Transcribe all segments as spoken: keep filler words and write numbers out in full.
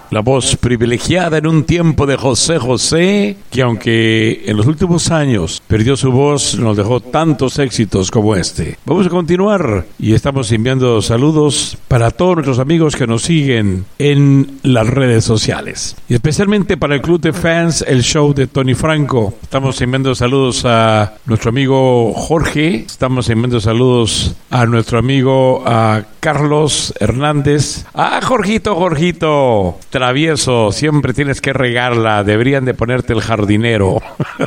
La voz privilegiada en un tiempo de José José, que aunque en los últimos años perdió su voz, nos dejó tantos éxitos como este. Vamos a continuar y estamos enviando saludos para todos nuestros amigos que nos siguen en las redes sociales. Y especialmente para el club de fans, el show de Tony Franco. Estamos enviando saludos a nuestro amigo Jorge, estamos enviando saludos a nuestro amigo a Carlos Hernández. Ah, Jorgito, Jorgito, travieso, siempre tienes que regarla, deberían de ponerte el jardinero.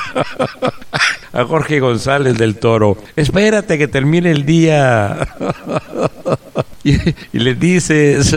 A Jorge González del Toro, espérate que termine el día. Y, y le dices,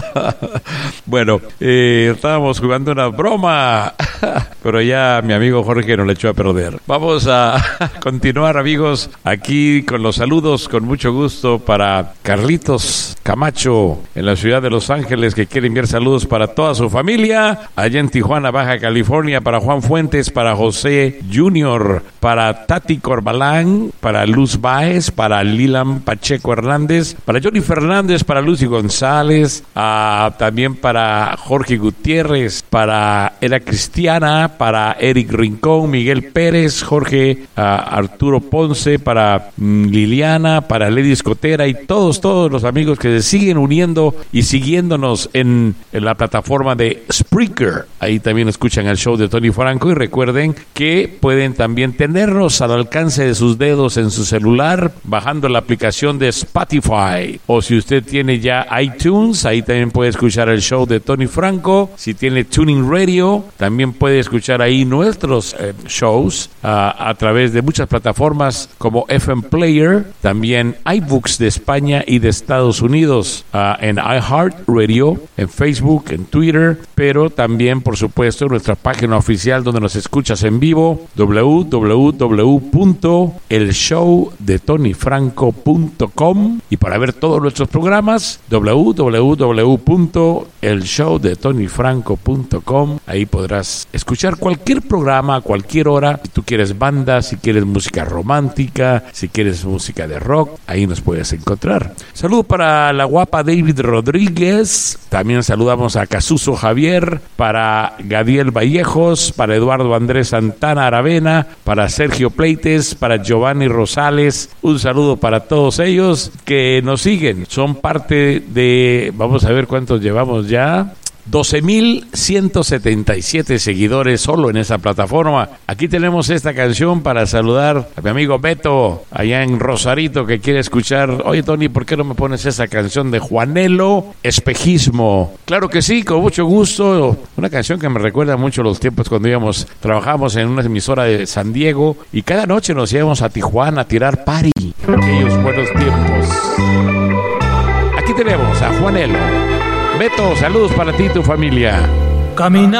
bueno, eh, estábamos jugando una broma, pero ya mi amigo Jorge nos le echó a perder. Vamos a continuar, amigos, aquí con los saludos, con mucho gusto para Carlitos Camacho en la ciudad de Los Ángeles, que quiere enviar saludos para toda su familia, allá en Tijuana, Baja California, para Juan Fuentes, para José Junior, para Tati Corbalán, para Luz Báez, para Lilam Pacheco Hernández, para Johnny Fernández, para Lucy González, uh, también para Jorge Gutiérrez, para Era Cristiana, para Eric Rincón, Miguel Pérez, Jorge uh, Arturo Ponce, para um, Liliana, para Lady Escotera y todos, todos los amigos que se siguen uniendo y siguiéndonos en, en la plataforma de Spreaker. Ahí también escuchan el show de Tony Franco y recuerden que pueden también tenernos al alcance de sus dedos en su celular bajando la aplicación de Spotify, o si usted tiene ya iTunes, ahí también puede escuchar el show de Tony Franco. Si tiene Tuning Radio, también puede escuchar ahí nuestros eh, shows uh, a través de muchas plataformas como F M Player, también iBooks de España y de Estados Unidos, uh, en iHeartRadio, en Facebook, en Twitter, pero también, por supuesto, en nuestra página oficial donde nos escuchas en vivo, w w w punto el show de tony franco punto com, y para ver todos nuestros programas, w w w punto el show de tony franco punto com. Ahí podrás escuchar cualquier programa a cualquier hora. Si tú quieres banda, si quieres música romántica, si quieres música de rock, ahí nos puedes encontrar. Saludo para la guapa David Rodríguez, también saludamos a Casuso Javier, para Gadiel Vallejos, para Eduardo Andrés Santana Aravena, para Sergio Pleites, para Giovanni Rosales. Un saludo para todos ellos que nos siguen, son parte de, vamos a ver cuántos llevamos ya, doce mil ciento setenta y siete seguidores solo en esa plataforma. Aquí tenemos esta canción para saludar a mi amigo Beto allá en Rosarito, que quiere escuchar. Oye, Tony, ¿por qué no me pones esa canción de Juanelo, Espejismo? Claro que sí, con mucho gusto. Una canción que me recuerda mucho los tiempos cuando íbamos, trabajamos en una emisora de San Diego y cada noche nos íbamos a Tijuana a tirar party. Aquellos buenos tiempos. Aquí tenemos a Juanelo. Beto, saludos para ti y tu familia. Camina.